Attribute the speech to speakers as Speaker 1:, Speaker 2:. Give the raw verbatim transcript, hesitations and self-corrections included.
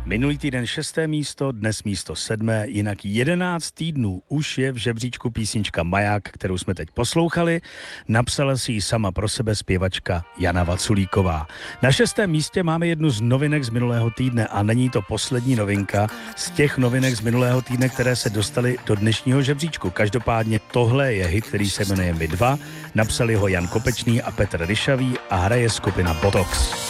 Speaker 1: Minulý týden šesté místo, dnes místo sedmé, jinak jedenáct týdnů už je v žebříčku písnička Maják, kterou jsme teď poslouchali. Napsala si ji sama pro sebe zpěvačka Jana Vaculíková. Na šestém místě máme jednu z novinek z minulého týdne a není to poslední novinka z těch novinek z minulého týdne, které se dostaly do dnešního žebříčku. Každopádně tohle je hit, který se jmenuje My dva. Napsali ho Jan Kopečný a Petr Ryšavý a hraje skupina Botox.